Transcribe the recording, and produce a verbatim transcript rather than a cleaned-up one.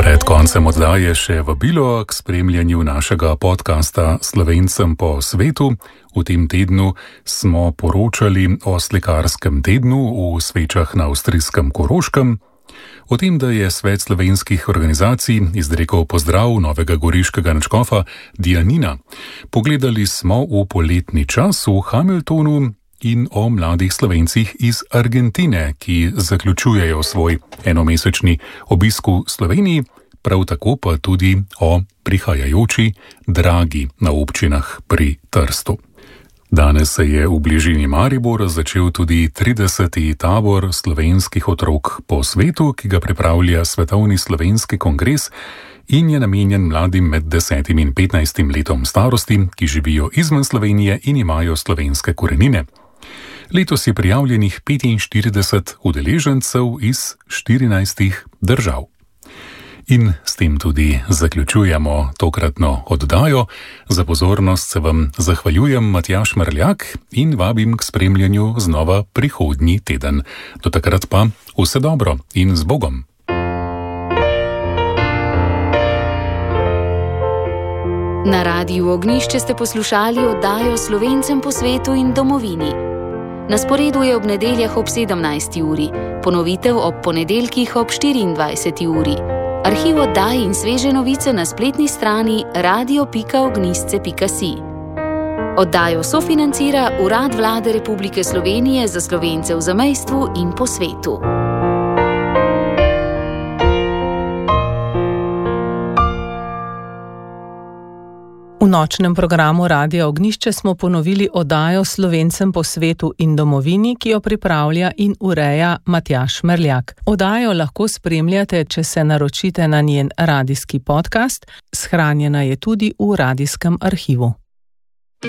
Pred koncem oddaje še vabilo k spremljanju našega podcasta Slovencem po svetu. V tem tednu smo poročali o slikarskem tednu v Svečah na avstrijskem Koroškem, o tem, da je Svet slovenskih organizacij izrekel pozdrav novega goriškega nadškofa Dianina. Pogledali smo v poletni čas v Hamiltonu in o mladih Slovencih iz Argentine, ki zaključujejo svoj enomesečni obisk v Sloveniji, prav tako pa tudi o prihajajoči dragi na občinah pri Trstu. Danes se je v bližini Maribora začel tudi trideseti tabor slovenskih otrok po svetu, ki ga pripravlja Svetovni slovenski kongres in je namenjen mladim med desetim in petnajstim letom starosti, ki živijo izven Slovenije in imajo slovenske korenine. Letos je prijavljenih petinštirideset udeležencev iz štirinajstih držav. In s tem tudi zaključujemo tokratno oddajo. Za pozornost se vam zahvaljujem, Matjaž Merljak, in vabim k spremljanju znova prihodnji teden. Do takrat pa vse dobro in z Bogom. Na Radiu Ognjišče ste poslušali oddajo Slovencem po svetu in domovini. Na sporedu je ob nedeljah ob sedemnajsti uri, ponovitev ob ponedeljkih ob štiriindvajseti uri. Arhiv oddaj in sveže novice na spletni strani radio pika ognjišče pika si. Oddajo sofinancira Urad Vlade Republike Slovenije za Slovence v zamejstvu in po svetu. V nočnem programu Radia Ognjišče smo ponovili oddajo Slovencem po svetu in domovini, ki jo pripravlja in ureja Matjaž Merljak. Oddajo lahko spremljate, če se naročite na njen radijski podcast, shranjena je tudi v radijskem arhivu.